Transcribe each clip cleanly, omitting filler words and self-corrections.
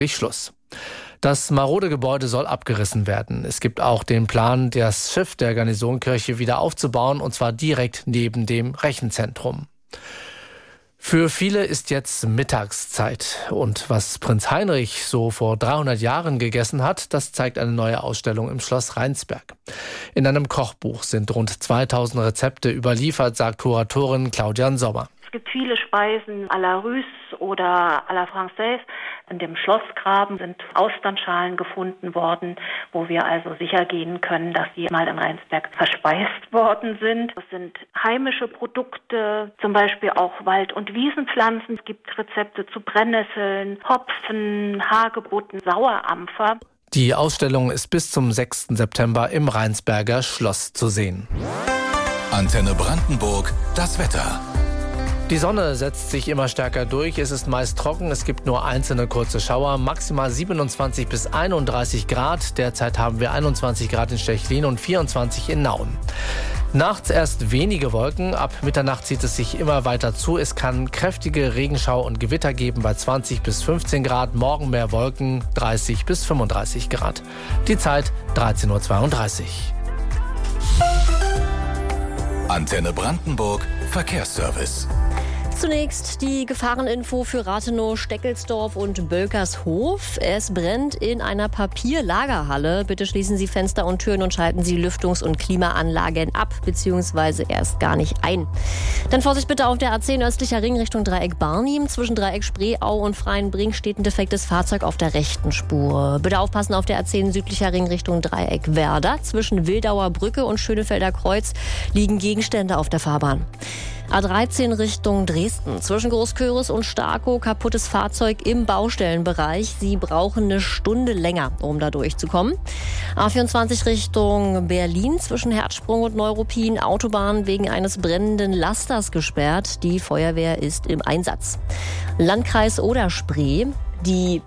Schluss. Das marode Gebäude soll abgerissen werden. Es gibt auch den Plan, das Schiff der Garnisonkirche wieder aufzubauen, und zwar direkt neben dem Rechenzentrum. Für viele ist jetzt Mittagszeit. Und was Prinz Heinrich so vor 300 Jahren gegessen hat, das zeigt eine neue Ausstellung im Schloss Rheinsberg. In einem Kochbuch sind rund 2000 Rezepte überliefert, sagt Kuratorin Claudia Sommer. Es gibt viele Speisen à la Russe oder à la Française. In dem Schlossgraben sind Austernschalen gefunden worden, wo wir also sicher gehen können, dass sie mal in Rheinsberg verspeist worden sind. Es sind heimische Produkte, zum Beispiel auch Wald- und Wiesenpflanzen. Es gibt Rezepte zu Brennnesseln, Hopfen, Hagebutten, Sauerampfer. Die Ausstellung ist bis zum 6. September im Rheinsberger Schloss zu sehen. Antenne Brandenburg, das Wetter. Die Sonne setzt sich immer stärker durch. Es ist meist trocken. Es gibt nur einzelne kurze Schauer. Maximal 27 bis 31 Grad. Derzeit haben wir 21 Grad in Stechlin und 24 in Nauen. Nachts erst wenige Wolken. Ab Mitternacht zieht es sich immer weiter zu. Es kann kräftige Regenschau und Gewitter geben bei 20 bis 15 Grad. Morgen mehr Wolken, 30 bis 35 Grad. Die Zeit 13:32 Uhr. Antenne Brandenburg, Verkehrsservice. Zunächst die Gefahreninfo für Rathenow, Steckelsdorf und Bölkershof. Es brennt in einer Papierlagerhalle. Bitte schließen Sie Fenster und Türen und schalten Sie Lüftungs- und Klimaanlagen ab bzw. erst gar nicht ein. Dann Vorsicht bitte auf der A10 östlicher Ring Richtung Dreieck Barnim. Zwischen Dreieck Spreeau und Freienbrink steht ein defektes Fahrzeug auf der rechten Spur. Bitte aufpassen auf der A10 südlicher Ring Richtung Dreieck Werder. Zwischen Wildauer Brücke und Schönefelder Kreuz liegen Gegenstände auf der Fahrbahn. A13 Richtung Dresden. Zwischen Großköris und Starkow kaputtes Fahrzeug im Baustellenbereich. Sie brauchen eine Stunde länger, um da durchzukommen. A24 Richtung Berlin. Zwischen Herzsprung und Neuruppin. Autobahn wegen eines brennenden Lasters gesperrt. Die Feuerwehr ist im Einsatz. Landkreis Oder-Spree. Die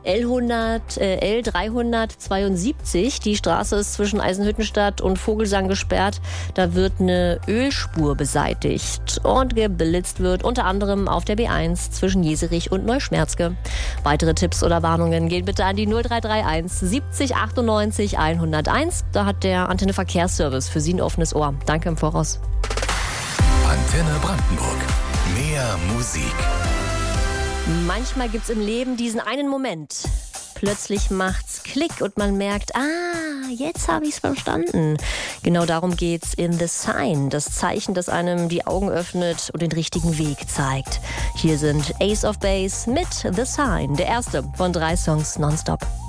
L372, die Straße ist zwischen Eisenhüttenstadt und Vogelsang gesperrt. Da wird eine Ölspur beseitigt und geblitzt wird unter anderem auf der B1 zwischen Jeserich und Neuschmerzke. Weitere Tipps oder Warnungen gehen bitte an die 0331 70 98 101. Da hat der Antenne Verkehrsservice für Sie ein offenes Ohr. Danke im Voraus. Antenne Brandenburg. Mehr Musik. Manchmal gibt's im Leben diesen einen Moment. Plötzlich macht's Klick und man merkt, jetzt habe ich's verstanden. Genau darum geht's in The Sign, das Zeichen, das einem die Augen öffnet und den richtigen Weg zeigt. Hier sind Ace of Base mit The Sign, der erste von 3 Songs nonstop.